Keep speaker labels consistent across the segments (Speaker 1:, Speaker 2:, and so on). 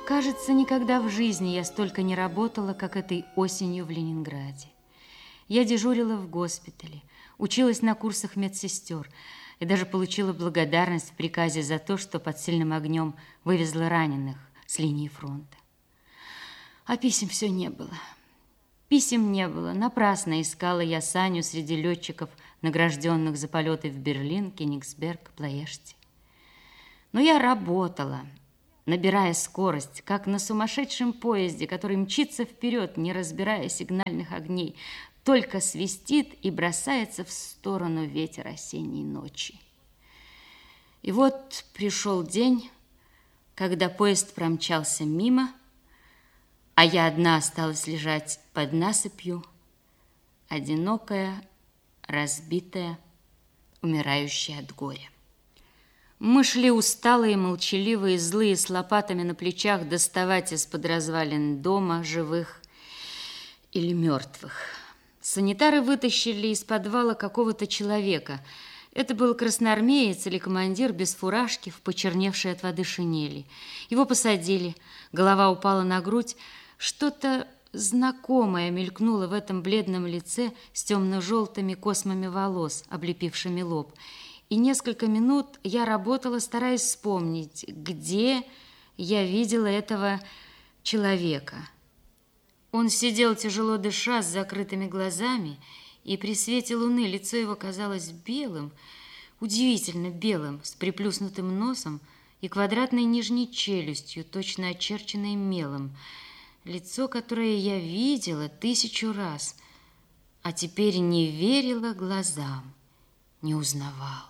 Speaker 1: Кажется, никогда в жизни я столько не работала, как этой осенью в Ленинграде. Я дежурила в госпитале, училась на курсах медсестер и даже получила благодарность в приказе за то, что под сильным огнем вывезла раненых с линии фронта. А писем все не было. Писем не было. Напрасно искала я Саню среди летчиков, награжденных за полеты в Берлин, Кенигсберг, Плоешти. Но я работала, набирая скорость, как на сумасшедшем поезде, который мчится вперед, не разбирая сигнальных огней, только свистит и бросается в сторону ветер осенней ночи. И вот пришел день, когда поезд промчался мимо, а я одна осталась лежать под насыпью, одинокая, разбитая, умирающая от горя. Мы шли усталые, молчаливые, злые, с лопатами на плечах доставать из-под развалин дома живых или мертвых. Санитары вытащили из подвала какого-то человека. Это был красноармеец или командир без фуражки, в почерневшей от воды шинели. Его посадили, голова упала на грудь. Что-то знакомое мелькнуло в этом бледном лице с темно-желтыми космами волос, облепившими лоб. И несколько минут я работала, стараясь вспомнить, где я видела этого человека. Он сидел, тяжело дыша, с закрытыми глазами, и при свете луны лицо его казалось белым, удивительно белым, с приплюснутым носом и квадратной нижней челюстью, точно очерченной мелом. Лицо, которое я видела 1000 раз, а теперь не верила глазам, не узнавала.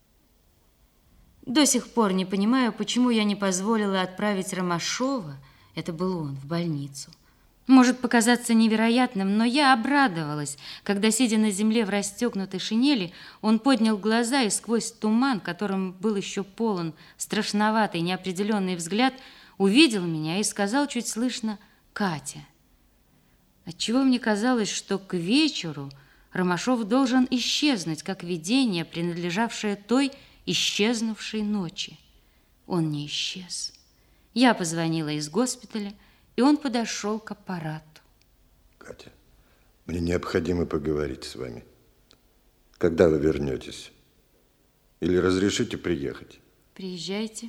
Speaker 1: До сих пор не понимаю, почему я не позволила отправить Ромашова, это был он, в больницу. Может показаться невероятным, но я обрадовалась, когда, сидя на земле в расстегнутой шинели, он поднял глаза и сквозь туман, которым был еще полон страшноватый, неопределенный взгляд, увидел меня и сказал чуть слышно: «Катя». Отчего мне казалось, что к вечеру Ромашов должен исчезнуть, как видение, принадлежавшее той исчезнувшей ночи. Он не исчез. Я позвонила из госпиталя, и он подошел к аппарату.
Speaker 2: Катя, мне необходимо поговорить с вами. Когда вы вернетесь? Или разрешите приехать?
Speaker 1: Приезжайте.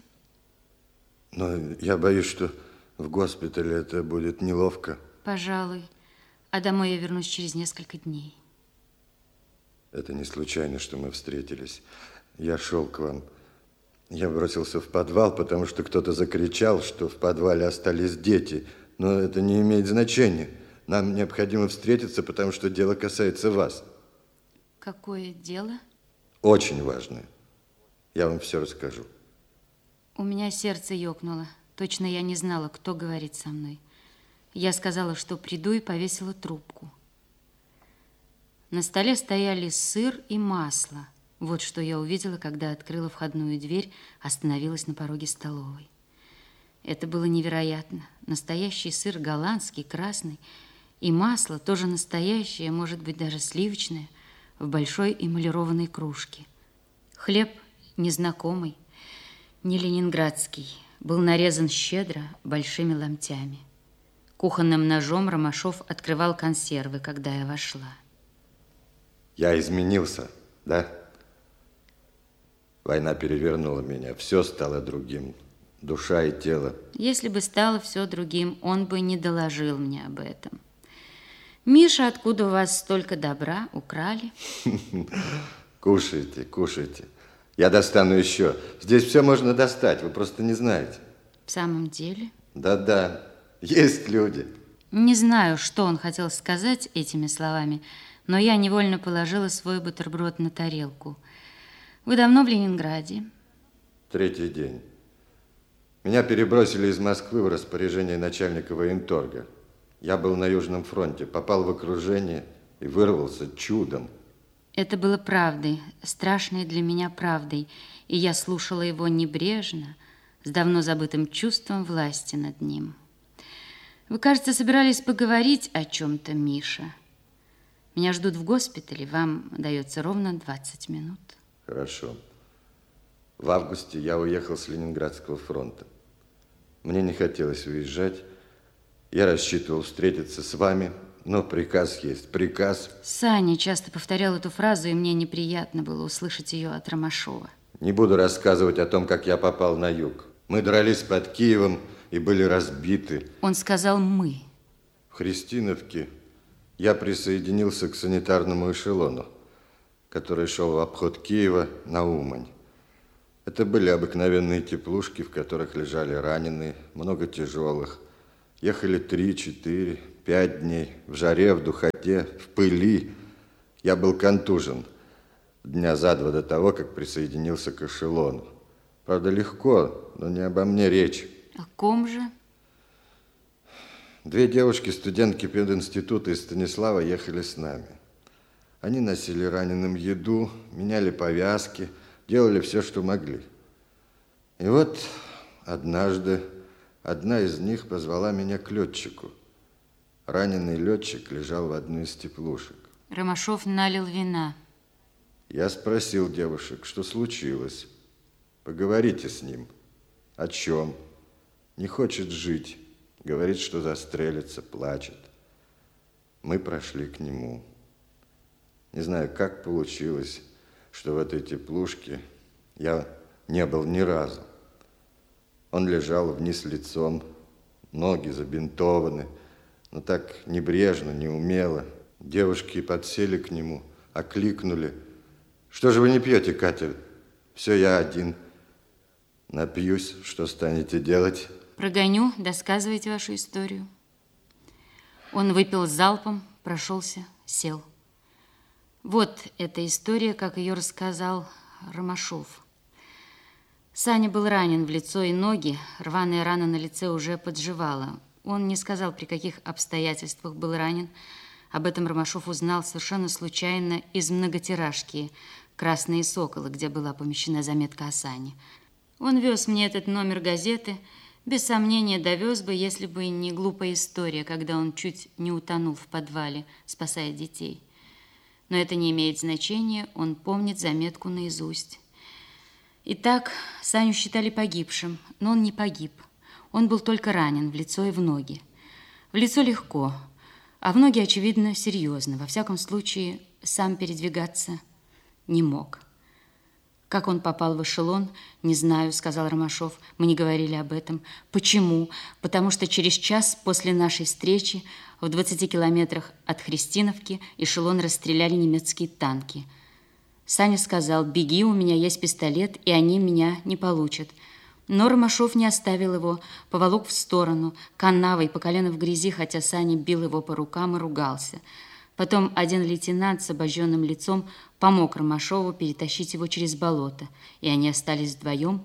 Speaker 2: Но я боюсь, что в госпитале это будет неловко.
Speaker 1: Пожалуй. А домой я вернусь через несколько дней.
Speaker 2: Это не случайно, что мы встретились. Я шел к вам. Я бросился в подвал, потому что кто-то закричал, что в подвале остались дети. Но это не имеет значения. Нам необходимо встретиться, потому что дело касается вас.
Speaker 1: Какое дело?
Speaker 2: Очень важное. Я вам все расскажу.
Speaker 1: У меня сердце ёкнуло. Точно я не знала, кто говорит со мной. Я сказала, что приду, и повесила трубку. На столе стояли сыр и масло. Вот что я увидела, когда открыла входную дверь, остановилась на пороге столовой. Это было невероятно. Настоящий сыр голландский, красный, и масло тоже настоящее, может быть, даже сливочное, в большой эмалированной кружке. Хлеб незнакомый, не ленинградский, был нарезан щедро, большими ломтями. Кухонным ножом Ромашов открывал консервы, когда я вошла.
Speaker 2: Я изменился, да? Война перевернула меня, все стало другим, душа и тело.
Speaker 1: Если бы стало все другим, он бы не доложил мне об этом. Миша, откуда у вас столько добра украли?
Speaker 2: Кушайте, кушайте. Я достану еще. Здесь все можно достать, вы просто не знаете.
Speaker 1: В самом деле?
Speaker 2: Да-да, есть люди.
Speaker 1: Не знаю, что он хотел сказать этими словами, но я невольно положила свой бутерброд на тарелку. Вы давно в Ленинграде?
Speaker 2: 3-й день. Меня перебросили из Москвы в распоряжение начальника военторга. Я был на Южном фронте, попал в окружение и вырвался чудом.
Speaker 1: Это было правдой, страшной для меня правдой, и я слушала его небрежно, с давно забытым чувством власти над ним. Вы, кажется, собирались поговорить о чем-то, Миша. Меня ждут в госпитале, вам дается ровно 20 минут.
Speaker 2: Хорошо. В августе я уехал с Ленинградского фронта. Мне не хотелось уезжать. Я рассчитывал встретиться с вами, но приказ есть приказ.
Speaker 1: Саня часто повторял эту фразу, и мне неприятно было услышать ее от Ромашова.
Speaker 2: Не буду рассказывать о том, как я попал на юг. Мы дрались под Киевом и были разбиты.
Speaker 1: Он сказал «мы».
Speaker 2: В Христиновке я присоединился к санитарному эшелону, который шел в обход Киева на Умань. Это были обыкновенные теплушки, в которых лежали раненые, много тяжелых. Ехали 3, 4, 5 дней в жаре, в духоте, в пыли. Я был контужен дня за два до того, как присоединился к эшелону. Правда, легко, но не обо мне речь.
Speaker 1: О ком же?
Speaker 2: 2 девушки, студентки пединститута из Станислава, ехали с нами. Они носили раненым еду, меняли повязки, делали все, что могли. И вот однажды одна из них позвала меня к летчику. Раненый летчик лежал в одной из теплушек.
Speaker 1: Ромашов налил вина.
Speaker 2: Я спросил девушек, что случилось. Поговорите с ним. О чем? Не хочет жить. Говорит, что застрелится, плачет. Мы прошли к нему. Не знаю, как получилось, что в этой теплушке я не был ни разу. Он лежал вниз лицом, ноги забинтованы, но так небрежно, неумело. Девушки подсели к нему, окликнули. Что же вы не пьете, Катя? Все, я один. Напьюсь, что станете делать?
Speaker 1: Прогоню, досказывайте вашу историю. Он выпил залпом, прошелся, сел. Вот эта история, как ее рассказал Ромашов. Саня был ранен в лицо и ноги, рваная рана на лице уже подживала. Он не сказал, при каких обстоятельствах был ранен. Об этом Ромашов узнал совершенно случайно из многотиражки «Красные соколы», где была помещена заметка о Сане. Он вез мне этот номер газеты. Без сомнения, довез бы, если бы не глупая история, когда он чуть не утонул в подвале, спасая детей. Но это не имеет значения, он помнит заметку наизусть. Итак, Саню считали погибшим, но он не погиб. Он был только ранен в лицо и в ноги. В лицо легко, а в ноги, очевидно, серьезно. Во всяком случае, сам передвигаться не мог. Как он попал в эшелон, не знаю, сказал Ромашов. Мы не говорили об этом. Почему? Потому что через час после нашей встречи в 20 километрах от Христиновки эшелон расстреляли немецкие танки. Саня сказал: беги, у меня есть пистолет, и они меня не получат. Но Ромашов не оставил его, поволок в сторону, канавой по колено в грязи, хотя Саня бил его по рукам и ругался. Потом один лейтенант с обожженным лицом помог Ромашову перетащить его через болото, и они остались вдвоем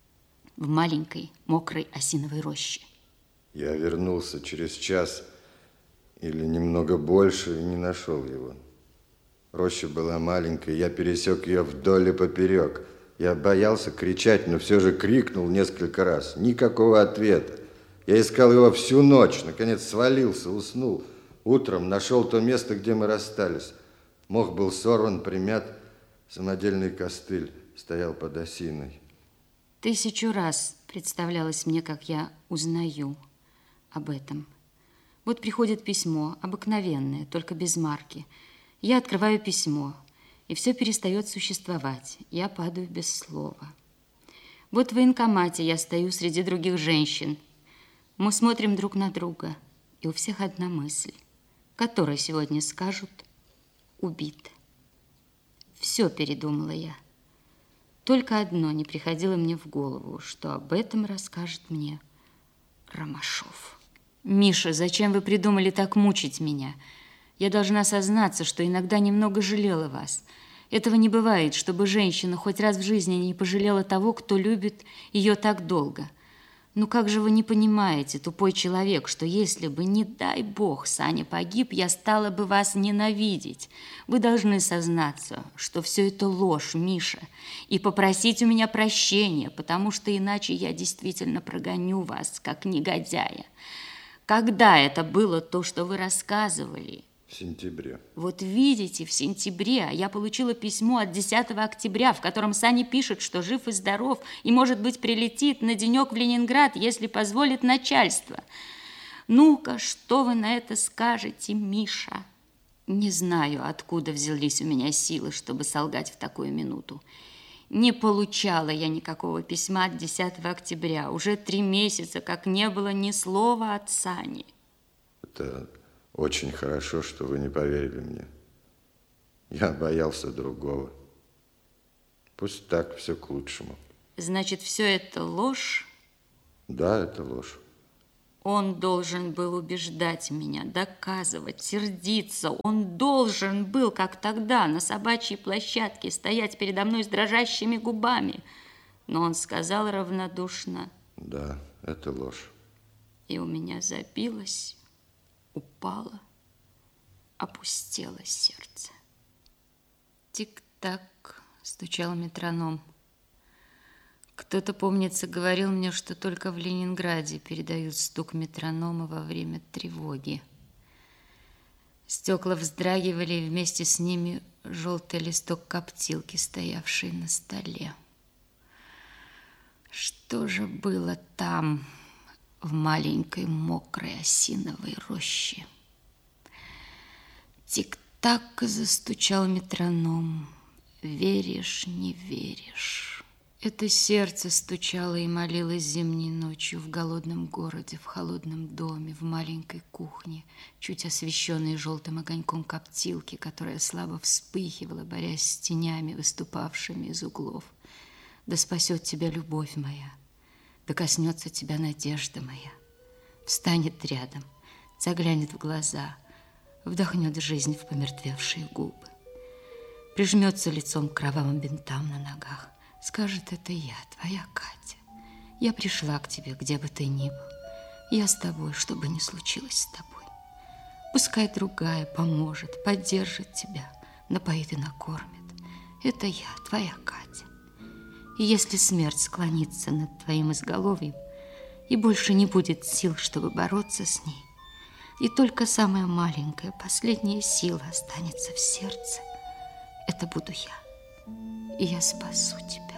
Speaker 1: в маленькой мокрой осиновой роще.
Speaker 2: Я вернулся через час или немного больше и не нашел его. Роща была маленькая, я пересек ее вдоль и поперек. Я боялся кричать, но все же крикнул несколько раз. Никакого ответа. Я искал его всю ночь, наконец свалился, уснул. Утром нашел то место, где мы расстались. Мох был сорван, примят, самодельный костыль стоял под осиной.
Speaker 1: 1000 раз представлялось мне, как я узнаю об этом. Вот приходит письмо, обыкновенное, только без марки. Я открываю письмо, и все перестает существовать. Я падаю без слова. Вот в военкомате я стою среди других женщин. Мы смотрим друг на друга, и у всех одна мысль, которая сегодня скажут: убит. Все передумала я. Только одно не приходило мне в голову, что об этом расскажет мне Ромашов. Миша, зачем вы придумали так мучить меня? Я должна сознаться, что иногда немного жалела вас. Этого не бывает, чтобы женщина хоть раз в жизни не пожалела того, кто любит ее так долго. Ну как же вы не понимаете, тупой человек, что если бы, не дай бог, Саня погиб, я стала бы вас ненавидеть. Вы должны сознаться, что все это ложь, Миша, и попросить у меня прощения, потому что иначе я действительно прогоню вас, как негодяя. Когда это было то, что вы рассказывали?
Speaker 2: В сентябре.
Speaker 1: Вот видите, в сентябре. А я получила письмо от 10 октября, в котором Саня пишет, что жив и здоров, и, может быть, прилетит на денек в Ленинград, если позволит начальство. Ну-ка, что вы на это скажете, Миша? Не знаю, откуда взялись у меня силы, чтобы солгать в такую минуту. Не получала я никакого письма от 10 октября. Уже 3 месяца, как не было ни слова от Сани.
Speaker 2: Это очень хорошо, что вы не поверили мне. Я боялся другого. Пусть так, все к лучшему.
Speaker 1: Значит, все это ложь?
Speaker 2: Да, это ложь.
Speaker 1: Он должен был убеждать меня, доказывать, сердиться. Он должен был, как тогда, на собачьей площадке, стоять передо мной с дрожащими губами. Но он сказал равнодушно.
Speaker 2: Да, это ложь.
Speaker 1: И у меня забилось, упало, опустело сердце. Тик-так, стучал метроном. Кто-то, помнится, говорил мне, что только в Ленинграде передают стук метронома во время тревоги. Стекла вздрагивали, и вместе с ними желтый листок коптилки, стоявший на столе. Что же было там, в маленькой мокрой осиновой роще? Тик-так застучал метроном. Веришь, не веришь. Это сердце стучало и молилось зимней ночью в голодном городе, в холодном доме, в маленькой кухне, чуть освещенной желтым огоньком коптилки, которая слабо вспыхивала, борясь с тенями, выступавшими из углов. Да спасет тебя любовь моя, да коснется тебя надежда моя. Встанет рядом, заглянет в глаза, вдохнет жизнь в помертвевшие губы, прижмется лицом к кровавым бинтам на ногах. Скажет, это я, твоя Катя. Я пришла к тебе, где бы ты ни был. Я с тобой, что бы ни случилось с тобой. Пускай другая поможет, поддержит тебя, напоит и накормит. Это я, твоя Катя. И если смерть склонится над твоим изголовьем, и больше не будет сил, чтобы бороться с ней, и только самая маленькая, последняя сила останется в сердце, это буду я, и я спасу тебя.